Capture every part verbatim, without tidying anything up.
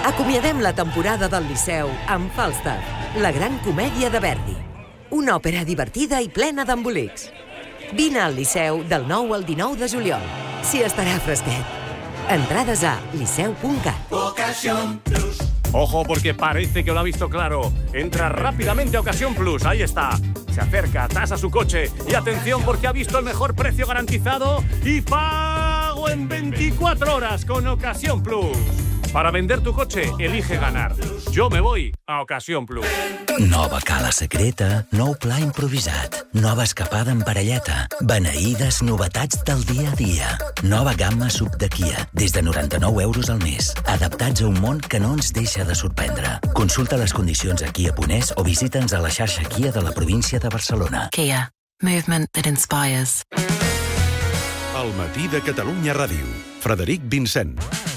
Acomiadem la temporada del Liceu amb Falstaff, la gran comèdia de Verdi. Una òpera divertida i plena d'embolics. Vine al Liceu del nou al dinou de juliol. S'hi estarà fresquet. Entrades a liceu punt cat. Ocasión Plus. Ojo, porque parece que lo ha visto claro. Entra rápidamente a Ocasión Plus. Ahí está. Se acerca, tasa su coche. Y atención, porque ha visto el mejor precio garantizado y pago en veinticuatro horas con Ocasión Plus. Para vender tu coche, elige ganar. Yo me voy a Ocasión Plus. Nova cala secreta, nou pla improvisat, nova escapada en parelleta, beneïdes novetats del dia a dia. Nova gamma sub de Kia, des de noranta-nou euros al mes. Adaptats a un món que no ens deixa de sorprendre. Consulta les condicions a Kia punt es o visita'ns a la xarxa Kia de la província de Barcelona. Kia. Movement that inspires. El matí de Catalunya Ràdio. Frederic Vincent.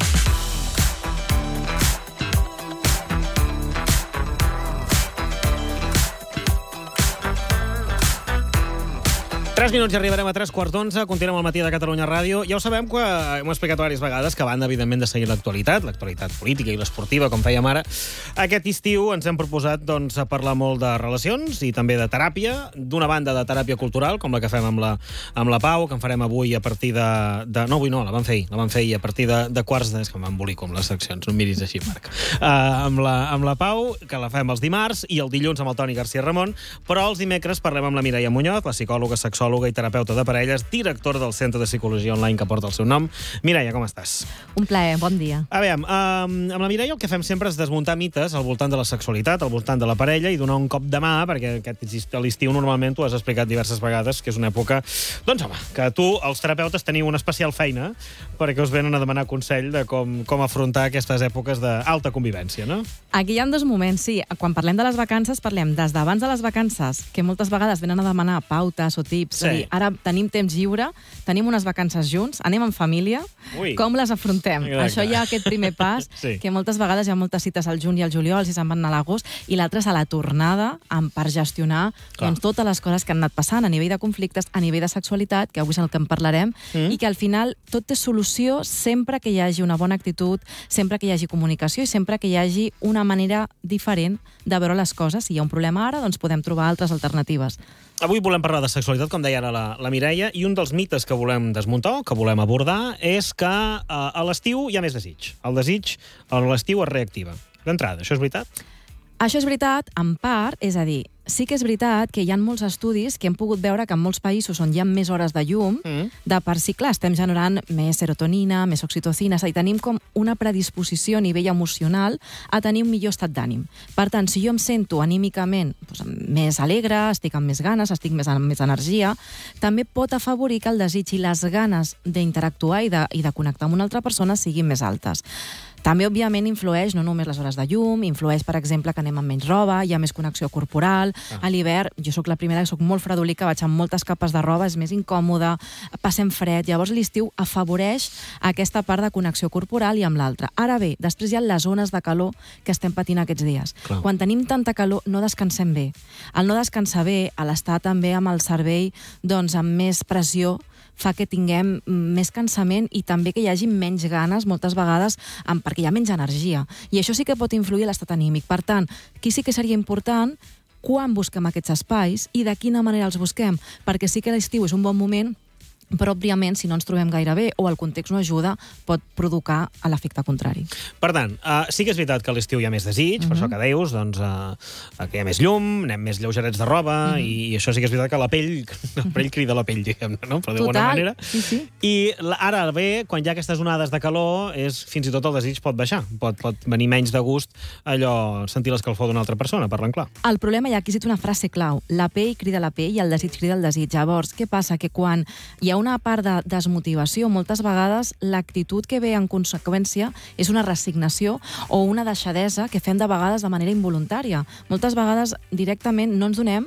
tres minuts i arribarem a tres quarts d'onze. Continuem al matí de Catalunya Ràdio. Ja ho sabem, que hem explicat diverses vegades, que a banda, evidentment, de seguir l'actualitat, l'actualitat política i l'esportiva, com fèiem ara, aquest estiu ens hem proposat doncs, parlar molt de relacions i també de teràpia. D'una banda, de teràpia cultural, com la que fem amb la, amb la Pau, que en farem avui a partir de... de no, avui no, la vam fer ahir. La vam fer ahir a partir de, de quarts de... És que m'embolico amb les seccions, no em miris així, Marc. Uh, amb, la, amb la Pau, que la fem els dimarts, i el dilluns amb el Toni García Ramon, però els dimecres parlem amb la Mireia Muñoz, la psicòloga, sexòloga i terapeuta de parelles, directora del Centre de Psicologia Online que porta el seu nom. Mireia, com estàs? Un plaer, bon dia. A veure, um, amb la Mireia el que fem sempre és desmuntar mites al voltant de la sexualitat, al voltant de la parella, i donar un cop de mà, perquè aquest l'estiu normalment tu has explicat diverses vegades que és una època, doncs home, que tu, els terapeutes, teniu una especial feina perquè us venen a demanar consell de com, com afrontar aquestes èpoques d'alta convivència, no? Aquí hi ha dos moments, sí. Quan parlem de les vacances, parlem des d'abans de les vacances, que moltes vegades venen a demanar pautes o tips, sí. És a dir, ara tenim temps lliure, tenim unes vacances junts, anem en família, Ui. Com les afrontem? Exacte. Això hi ha aquest primer pas, sí. Que moltes vegades hi ha moltes cites al juny i al juliol, si se'n van anar a l'agost, i l'altre és a la tornada per gestionar doncs, totes les coses que han anat passant a nivell de conflictes, a nivell de sexualitat, que avui és el que en parlarem, mm. i que al final tot té solució sempre que hi hagi una bona actitud, sempre que hi hagi comunicació i sempre que hi hagi una manera diferent de veure les coses. Si hi ha un problema ara, doncs podem trobar altres alternatives. Avui volem parlar de sexualitat, com deia ara la, la Mireia, i un dels mites que volem desmuntar, que volem abordar, és que uh, a l'estiu hi ha més desig. El desig a l'estiu es reactiva. D'entrada, això és veritat? Això és veritat, en part, és a dir, sí que és veritat que hi ha molts estudis que hem pogut veure que en molts països on hi ha més hores de llum, mm. de per si, clar, estem generant més serotonina, més oxitocina, és a dir, tenim com una predisposició a nivell emocional a tenir un millor estat d'ànim. Per tant, si jo em sento anímicament doncs, més alegre, estic amb més ganes, estic més amb més energia, també pot afavorir que el desig i les ganes d'interactuar i de, i de connectar amb una altra persona siguin més altes. També, òbviament, influeix no només les hores de llum, influeix, per exemple, que anem amb menys roba, hi ha més connexió corporal. Ah. A l'hivern, jo sóc la primera que sóc molt fredolica, vaig amb moltes capes de roba, és més incòmode, passem fred. Llavors, l'estiu afavoreix aquesta part de connexió corporal i amb l'altra. Ara bé, després hi ha les zones de calor que estem patint aquests dies. Clar. Quan tenim tanta calor, no descansem bé. El no descansar bé, a l'estar també amb el cervell doncs, amb més pressió, fa que tinguem més cansament i també que hi hagi menys ganes, moltes vegades, perquè hi ha menys energia. I això sí que pot influir a l'estat anímic. Per tant, aquí sí que seria important quan busquem aquests espais i de quina manera els busquem, perquè sí que l'estiu és un bon moment, però, òbviament, si no ens trobem gaire bé o el context no ajuda, pot provocar l'efecte contrari. Per tant, uh, sí que és veritat que a l'estiu hi ha més desig, uh-huh. per això que deius, doncs, uh, que hi ha més llum, anem més lleugerets de roba, uh-huh. i, i això sí que és veritat que la pell, la pell crida la pell, diguem-ne, no? Però d'alguna manera. Sí, sí. I la, ara bé, quan hi ha aquestes onades de calor, és, fins i tot el desig pot baixar, pot, pot venir menys de gust allò, sentir l'escalfor d'una altra persona, parlant clar. El problema, ja aquí cito una frase clau, la pell crida la pell i el desig crida el desig. Llavors, què passa? Que quan hi ha una part de desmotivació, moltes vegades l'actitud que ve en conseqüència és una resignació o una deixadesa que fem de vegades de manera involuntària. Moltes vegades directament no ens donem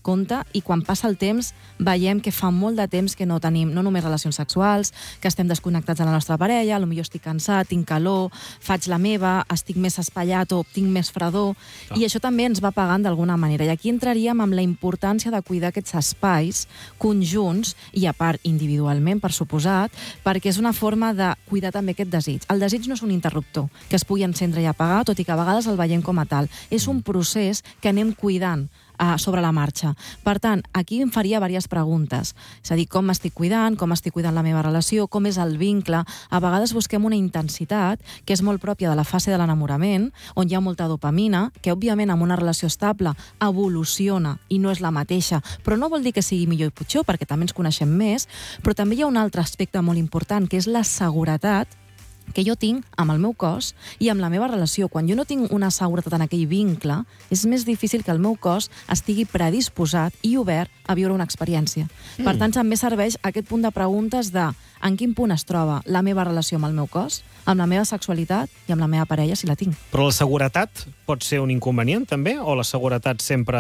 compte i quan passa el temps veiem que fa molt de temps que no tenim no només relacions sexuals, que estem desconnectats de la nostra parella, potser estic cansat, tinc calor, faig la meva, estic més espaiat o tinc més fredor, oh. i això també ens va pagant d'alguna manera. I aquí entraríem amb la importància de cuidar aquests espais conjunts i a part individualment, per suposat, perquè és una forma de cuidar també aquest desig. El desig no és un interruptor que es pugui encendre i apagar, tot i que a vegades el veiem com a tal. És un procés que anem cuidant Uh, sobre la marxa. Per tant, aquí em faria diverses preguntes. És a dir, com m'estic cuidant, com estic cuidant la meva relació, com és el vincle. A vegades busquem una intensitat que és molt pròpia de la fase de l'enamorament, on hi ha molta dopamina, que òbviament amb una relació estable evoluciona i no és la mateixa, però no vol dir que sigui millor i pitjor, perquè també ens coneixem més, però també hi ha un altre aspecte molt important, que és la seguretat que jo tinc amb el meu cos i amb la meva relació. Quan jo no tinc una seguretat en aquell vincle, és més difícil que el meu cos estigui predisposat i obert a viure una experiència. Mm. Per tant, també serveix aquest punt de preguntes de en quin punt es troba la meva relació amb el meu cos, amb la meva sexualitat i amb la meva parella, si la tinc. Però la seguretat pot ser un inconvenient, també? O la seguretat sempre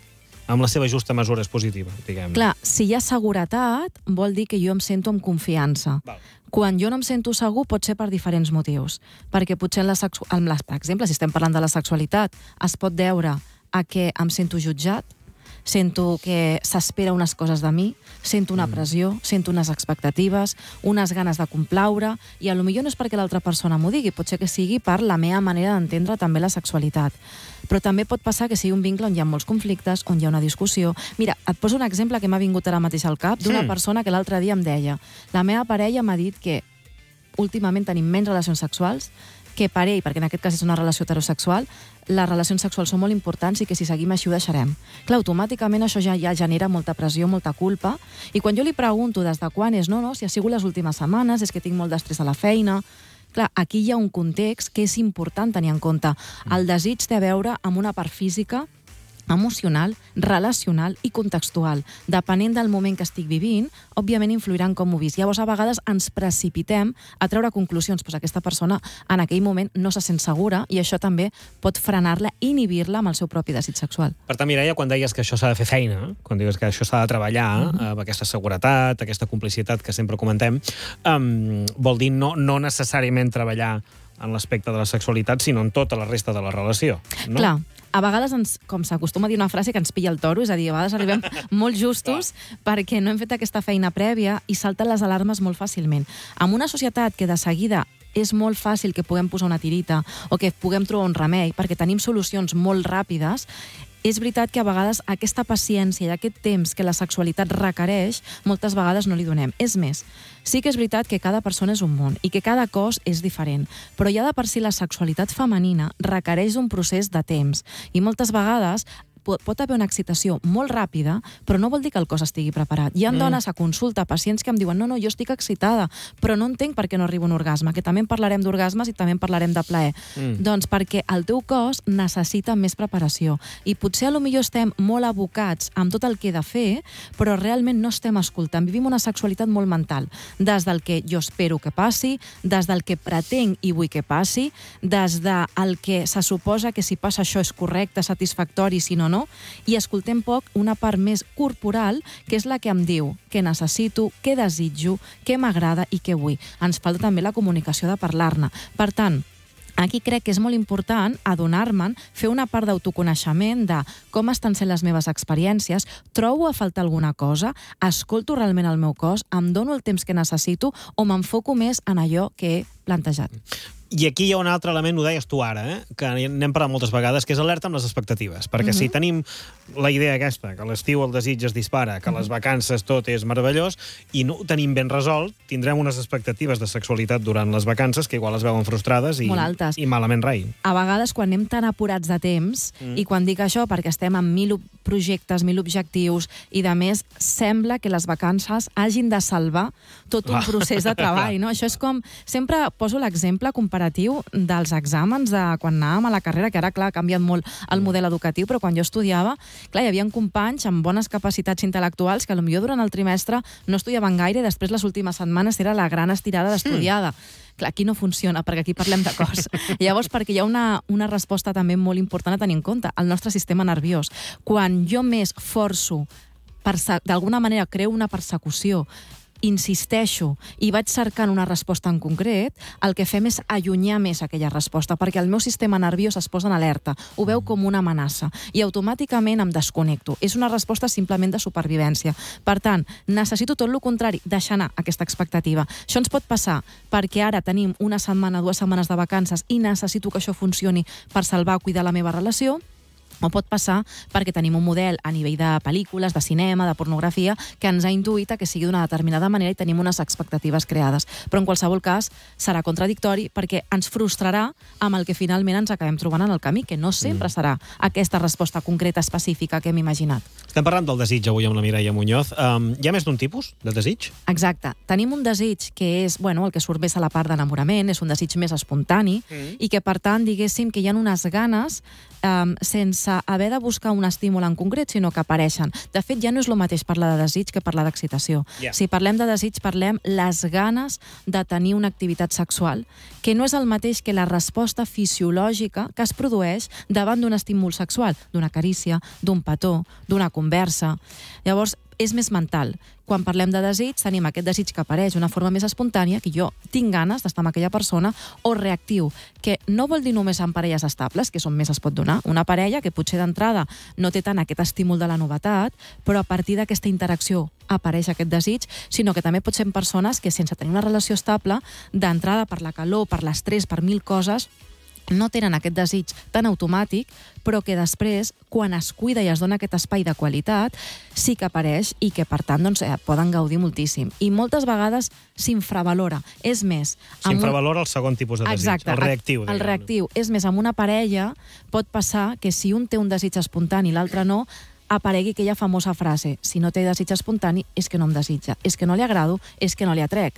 amb la seva justa mesura és positiva, diguem? Clar, si hi ha seguretat, vol dir que jo em sento amb confiança. Val. Quan jo no em sento segur pot ser per diferents motius. Perquè potser, en la sexu... en les, per exemple, si estem parlant de la sexualitat, es pot deure a que em sento jutjat, sento que s'espera unes coses de mi, sento una pressió, sento unes expectatives, unes ganes de complaure, i potser no és perquè l'altra persona m'ho digui, pot ser que sigui per la meva manera d'entendre també la sexualitat. Però també pot passar que sigui un vincle on hi ha molts conflictes, on hi ha una discussió. Mira, et poso un exemple que m'ha vingut ara mateix al cap d'una sí. persona que l'altre dia em deia: la meva parella m'ha dit que últimament tenim menys relacions sexuals, que per ell, perquè en aquest cas és una relació heterosexual, les relacions sexuals són molt importants i que si seguim així ho deixarem. Clar, automàticament això ja, ja genera molta pressió, molta culpa, i quan jo li pregunto des de quan és, no, no, si ha sigut les últimes setmanes, és que tinc molt d'estrès a la feina. Clar, aquí hi ha un context que és important tenir en compte. El desig té a veure amb una part física, emocional, relacional i contextual. Depenent del moment que estic vivint, òbviament influirà en com ho visc. Llavors, a vegades ens precipitem a treure conclusions. Pues aquesta persona en aquell moment no se sent segura i això també pot frenar-la, inhibir-la amb el seu propi desig sexual. Per tant, Mireia, quan deies que això s'ha de fer feina, quan dius que això s'ha de treballar, uh-huh. amb aquesta seguretat, aquesta complicitat que sempre comentem, um, vol dir no, no necessàriament treballar en l'aspecte de la sexualitat, sinó en tota la resta de la relació. No? Clar. A vegades, ens, com s'acostuma a dir una frase, que ens pilla el toro, és a dir, a vegades arribem molt justos perquè no hem fet aquesta feina prèvia i salten les alarmes molt fàcilment. En una societat que de seguida és molt fàcil que puguem posar una tirita o que puguem trobar un remei perquè tenim solucions molt ràpides, és veritat que a vegades aquesta paciència i aquest temps que la sexualitat requereix, moltes vegades no li donem. És més, sí que és veritat que cada persona és un món i que cada cos és diferent, però ja de per si la sexualitat femenina requereix un procés de temps i moltes vegades pot haver una excitació molt ràpida, però no vol dir que el cos estigui preparat. Hi ha mm. dones a consulta, pacients que em diuen no, no, jo estic excitada, però no entenc per què no arribo a un orgasme, que també en parlarem d'orgasmes i també en parlarem de plaer. Mm. Doncs perquè el teu cos necessita més preparació i potser a lo millor estem molt abocats amb tot el que he de fer, però realment no estem escoltant. Vivim una sexualitat molt mental, des del que jo espero que passi, des del que pretenc i vull que passi, des del que se suposa que si passa això és correcte, satisfactori, si no, no, i escoltem poc una part més corporal, que és la que em diu què necessito, què desitjo, què m'agrada i què vull. Ens falta també la comunicació de parlar-ne. Per tant, aquí crec que és molt important adonar-me'n, fer una part d'autoconeixement de com estan sent les meves experiències, trobo a faltar alguna cosa, escolto realment el meu cos, em dono el temps que necessito o m'enfoco més en allò que he plantejat. I aquí hi ha un altre element, ho deies tu ara, eh? que n'hem parlat moltes vegades, que és alerta amb les expectatives. Perquè uh-huh. si tenim la idea aquesta, que a l'estiu el desig es dispara, que a les vacances tot és meravellós, i no ho tenim ben resolt, tindrem unes expectatives de sexualitat durant les vacances que igual es veuen frustrades i, i malament rai. A vegades, quan anem tan apurats de temps, mm. i quan dic això perquè estem amb mil projectes, mil objectius, i de més, sembla que les vacances hagin de salvar tot un procés de treball. No? Això és com... Sempre poso l'exemple comparatiu dels exàmens de quan anàvem a la carrera, que ara, clar, ha canviat molt el model educatiu, però quan jo estudiava, clar, hi havia companys amb bones capacitats intel·lectuals que potser durant el trimestre no estudiaven gaire i després les últimes setmanes era la gran estirada d'estudiada. Clar, aquí no funciona, perquè aquí parlem de cos. Llavors, perquè hi ha una, una resposta també molt important a tenir en compte, el nostre sistema nerviós. Quan jo més forço, d'alguna manera creo una persecució, insisteixo i vaig cercant una resposta en concret, el que fem és allunyar més aquella resposta, perquè el meu sistema nerviós es posa en alerta, ho veu com una amenaça, i automàticament em desconnecto. És una resposta simplement de supervivència. Per tant, necessito tot el contrari, deixar anar aquesta expectativa. Això ens pot passar perquè ara tenim una setmana, dues setmanes de vacances i necessito que això funcioni per salvar o cuidar la meva relació, o pot passar perquè tenim un model a nivell de pel·lícules, de cinema, de pornografia, que ens ha induït a que sigui d'una determinada manera i tenim unes expectatives creades. Però en qualsevol cas serà contradictori perquè ens frustrarà amb el que finalment ens acabem trobant en el camí, que no sempre serà aquesta resposta concreta, específica que hem imaginat. Estem parlant del desig avui amb la Mireia Muñoz. Um, hi ha més d'un tipus de desig? Exacte. Tenim un desig que és, bueno, el que surt més a la part d'enamorament, és un desig més espontani mm. i que, per tant, diguéssim que hi ha unes ganes um, sense haver de buscar un estímul en concret, sinó que apareixen. De fet, ja no és el mateix parlar de desig que parlar d'excitació. Yeah. Si parlem de desig, parlem les ganes de tenir una activitat sexual, que no és el mateix que la resposta fisiològica que es produeix davant d'un estímul sexual, d'una carícia, d'un petó, d'una conversa. Llavors, és més mental. Quan parlem de desig, tenim aquest desig que apareix d'una forma més espontània, que jo tinc ganes d'estar amb aquella persona, o reactiu, que no vol dir només en parelles estables, que és on més es pot donar. Una parella que potser d'entrada no té tant aquest estímul de la novetat, però a partir d'aquesta interacció apareix aquest desig, sinó que també pot ser en persones que, sense tenir una relació estable, d'entrada per la calor, per l'estrès, per mil coses, no tenen aquest desig tan automàtic, però que després, quan es cuida i es dona aquest espai de qualitat, sí que apareix i que, per tant, doncs, eh, poden gaudir moltíssim. I moltes vegades s'infravalora. És més... S'infravalora el segon tipus de desig, Exacte, el reactiu. El reactiu. És més, amb una parella pot passar que si un té un desig espontani i l'altre no, aparegui aquella famosa frase: si no té desig espontani és que no em desitja, és que no li agrado, és que no li atrec.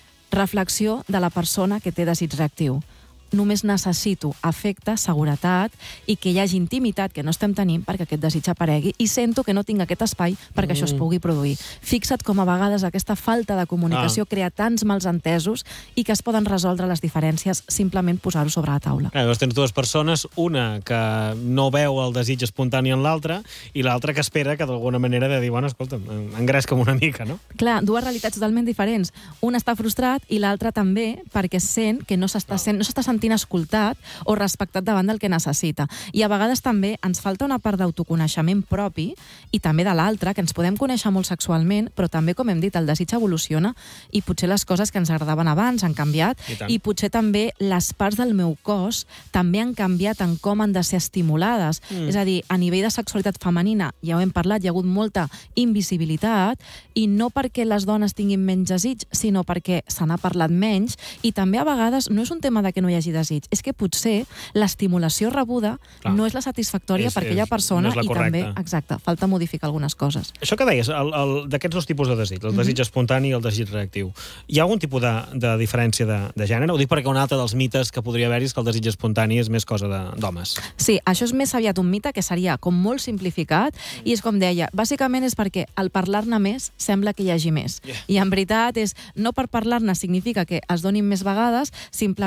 Reflexió de la persona que té desig reactiu. Només necessito afecte, seguretat i que hi hagi intimitat que no estem tenint perquè aquest desig aparegui i sento que no tinc aquest espai perquè mm. això es pugui produir. Fixa't com a vegades aquesta falta de comunicació ah. crea tants mals entesos i que es poden resoldre les diferències simplement posar-ho sobre la taula. Llavors tens dues persones, una que no veu el desig espontani en l'altra i l'altra que espera que d'alguna manera de dir, bueno, escolta, engresca'm una mica, no? Clar, dues realitats totalment diferents. Un està frustrat i l'altre també perquè sent que no s'està ah. sent, no s'està sentint escoltat o respectat davant del que necessita. I a vegades també ens falta una part d'autoconeixement propi i també de l'altre, que ens podem conèixer molt sexualment, però també, com hem dit, el desig evoluciona i potser les coses que ens agradaven abans han canviat i, i potser també les parts del meu cos també han canviat en com han de ser estimulades. Mm. És a dir, a nivell de sexualitat femenina, ja ho hem parlat, hi ha hagut molta invisibilitat i no perquè les dones tinguin menys desig, sinó perquè se n'ha parlat menys i també a vegades no és un tema de que no hi hagi desig, és que potser l'estimulació rebuda Clar. no és la satisfactòria és, per aquella persona no i també, exacte, falta modificar algunes coses. Això que deies, d'aquests dos tipus de desig, el desig mm-hmm. espontani i el desig reactiu, hi ha algun tipus de, de diferència de, de gènere? Ho dic perquè un altre dels mites que podria haver-hi és que el desig espontani és més cosa d'homes. Sí, això és més aviat un mite que seria com molt simplificat mm. i és com deia, bàsicament és perquè al parlar-ne més sembla que hi hagi més. Yeah. I en veritat és, no per parlar-ne significa que es donin més vegades, simplement